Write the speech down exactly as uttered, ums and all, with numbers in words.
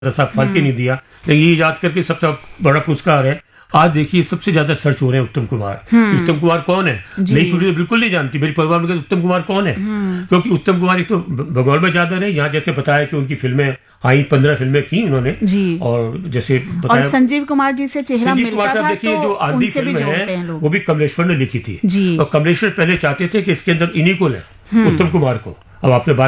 साहब फल के नहीं दिया, लेकिन ये याद करके सबसे बड़ा पुरस्कार है। आज देखिए सबसे ज्यादा सर्च हो रहे हैं उत्तम कुमार। उत्तम कुमार कौन है? नई पीढ़ी बिल्कुल नहीं जानती। मेरी परिवार में उत्तम कुमार कौन है, क्योंकि उत्तम कुमार एक तो बंगाल में ज्यादा रहे, यहाँ जैसे बताया कि उनकी फिल्में आई, पंद्रह फिल्में की उन्होंने जी। और जैसे बताया, और संजीव कुमार जी से चेहरा मिलता था, देखिए तो जो आदि फिल्म है वो भी कमलेश्वर ने लिखी थी, जी। और कमलेश्वर पहले चाहते थे कि इसके अंदर इन्हीं को लें, उत्तम कुमार को। अब आपने बात